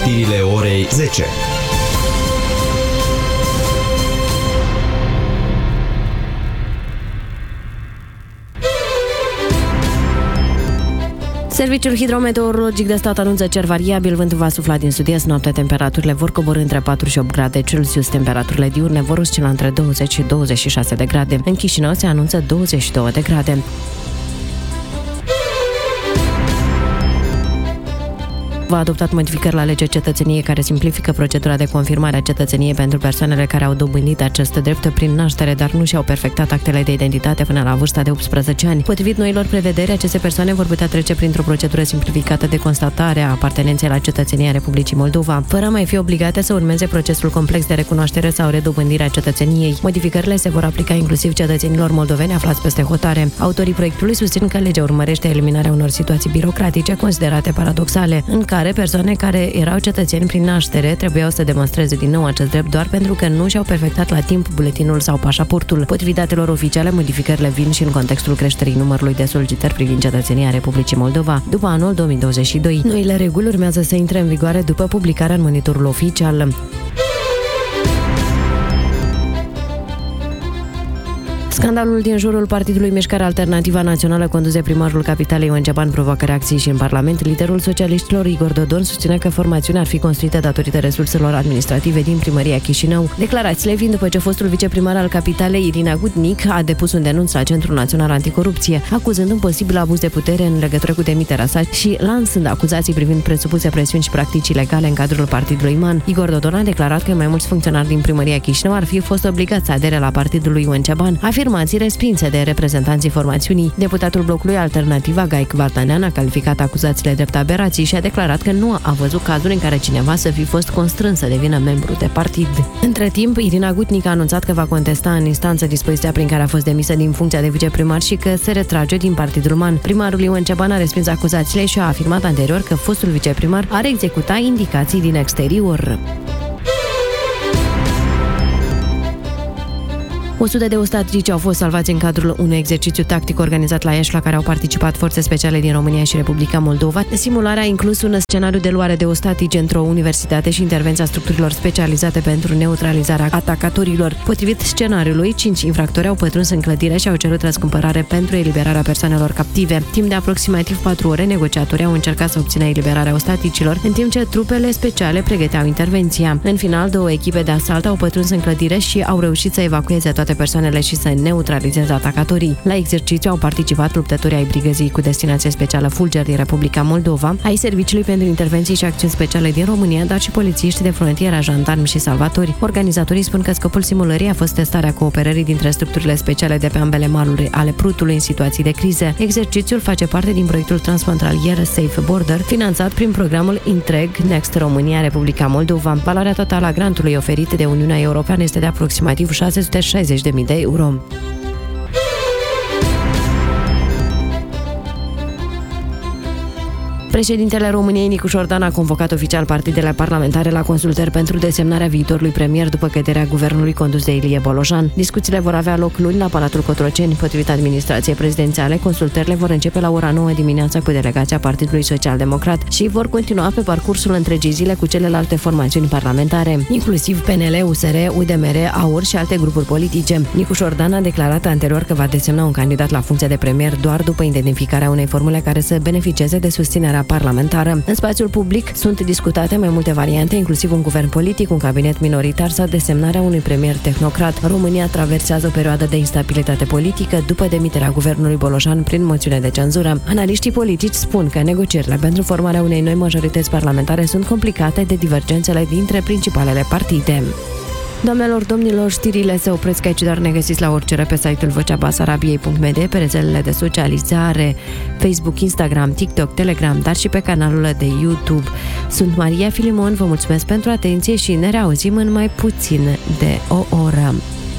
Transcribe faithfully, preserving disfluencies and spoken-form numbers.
știrile orei zece. Serviciul hidrometeorologic de stat anunță cer variabil, vântul va sufla din sud-est, noaptea temperaturile vor coborî între patru și opt grade Celsius, temperaturile diurne vor oscila între douăzeci și douăzeci și șase de grade. În Chișinău se anunță douăzeci și două de grade. A adoptat modificări la legea cetățeniei care simplifică procedura de confirmare a cetățeniei pentru persoanele care au dobândit acest drept prin naștere, dar nu și-au perfectat actele de identitate până la vârsta de optsprezece ani. Potrivit noilor prevederi, aceste persoane vor putea trece printr-o procedură simplificată de constatare a apartenenței la cetățenia Republicii Moldova, fără a mai fi obligate să urmeze procesul complex de recunoaștere sau redobândire a cetățeniei. Modificările se vor aplica inclusiv cetățenilor moldoveni aflați peste hotare. Autorii proiectului susțin că legea urmărește eliminarea unor situații birocratice considerate paradoxale, în care care persoane care erau cetățeni prin naștere trebuiau să demonstreze din nou acest drept doar pentru că nu și-au perfectat la timp buletinul sau pașaportul. Potrivit datelor oficiale, modificările vin și în contextul creșterii numărului de solicitări privind cetățenia Republicii Moldova după anul două mii douăzeci și doi. Noile reguli urmează să intre în vigoare după publicarea în monitorul oficial. Scandalul din jurul Partidului Mișcarea Alternativă Națională condus de primarul capitalei Ioan Ceban provoacă reacții și în Parlament. Liderul socialiștilor Igor Dodon susține că formațiunea ar fi construită datorită resurselor administrative din primăria Chișinău. Declarațiile vin după ce fostul viceprimar al capitalei Irina Gutnic a depus un denunț la Centrul Național Anticorupție, acuzând un posibil abuz de putere în legătură cu demiterea sa și lansând acuzații privind presupuse presiuni și practici ilegale în cadrul partidului M A N. Igor Dodon a declarat că mai mulți funcționari din primăria Chișinău ar fi fost obligați să adere la partidul lui Ioan Ceban, afirmații respinse de reprezentanții formațiunii. Deputatul blocului Alternativa, Gaic Vardanean, a calificat acuzațiile drept aberații și a declarat că nu a văzut cazuri în care cineva să fi fost constrâns să devină membru de partid. Între timp, Irina Gutnic a anunțat că va contesta în instanță dispoziția prin care a fost demisă din funcția de viceprimar și că se retrage din partidul M A N. Primarul Ioan Ceban a respins acuzațiile și a afirmat anterior că fostul viceprimar ar executa indicații din exterior. o sută de ostatici au fost salvați în cadrul unui exercițiu tactic organizat la Iași, la care au participat forțe speciale din România și Republica Moldova. Simularea a inclus un scenariu de luare de ostatici într-o universitate și intervenția structurilor specializate pentru neutralizarea atacatorilor. Potrivit scenariului, cinci infractori au pătruns în clădire și au cerut răscumpărare pentru eliberarea persoanelor captive. Timp de aproximativ patru ore, negociatorii au încercat să obțină eliberarea ostaticilor, în timp ce trupele speciale pregăteau intervenția. În final, două echipe de asalt au pătruns în clădire și au reușit să evacueze toate persoanele și să neutralizeze atacatorii. La exercițiu au participat luptătorii ai brigăzii cu destinație specială Fulger din Republica Moldova, ai Serviciului pentru Intervenții și Acțiuni Speciale din România, dar și polițiști de frontieră, jandarmi și salvatori. Organizatorii spun că scopul simulării a fost testarea cooperării dintre structurile speciale de pe ambele maluri ale Prutului în situații de crize. Exercițiul face parte din proiectul transfrontalier Safe Border, finanțat prin programul Intreg Next România Republica Moldova. Valoarea totală a grantului oferit de Uniunea Europeană este de aproximativ șase sute șaizeci de mii de euro. Președintele României, Nicu Șordan, a convocat oficial partidele parlamentare la consultări pentru desemnarea viitorului premier după căderea guvernului condus de Ilie Bolojan. Discuțiile vor avea loc luni la Palatul Cotroceni. Potrivit administrației prezidențiale, consultările vor începe la ora nouă dimineața cu delegația Partidului Social-Democrat și vor continua pe parcursul întregii zile cu celelalte formațiuni parlamentare, inclusiv P N L, U S R, U D M R, A U R și alte grupuri politice. Nicu Șordan a declarat anterior că va desemna un candidat la funcția de premier doar după identificarea unei formule care să beneficieze de susținerea parlamentară. În spațiul public sunt discutate mai multe variante, inclusiv un guvern politic, un cabinet minoritar sau desemnarea unui premier tehnocrat. România traversează o perioadă de instabilitate politică după demiterea guvernului Bolojan prin moțiune de cenzură. Analiștii politici spun că negocierile pentru formarea unei noi majorități parlamentare sunt complicate de divergențele dintre principalele partide. Doamnelor, domnilor, știrile se opresc aici, dar ne găsiți la orice pe site-ul vocea basarabiei punct m d, pe rețelele de socializare, Facebook, Instagram, TikTok, Telegram, dar și pe canalul de YouTube. Sunt Maria Filimon, vă mulțumesc pentru atenție și ne reauzim în mai puțin de o oră.